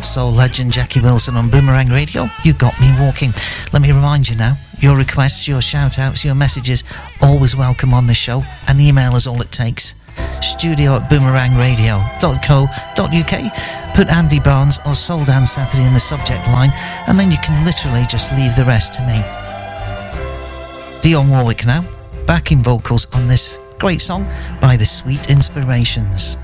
soul legend Jackie Wilson on Boomerang Radio. You got me walking. Let me remind you now, your requests, your shout-outs, your messages, always welcome on the show. An email is all it takes. studio@boomerangradio.co.uk. Put Andy Barnes or Soul Dance Saturday in the subject line, and then you can literally just leave the rest to me. Dionne Warwick now, backing vocals on this great song by The Sweet Inspirations.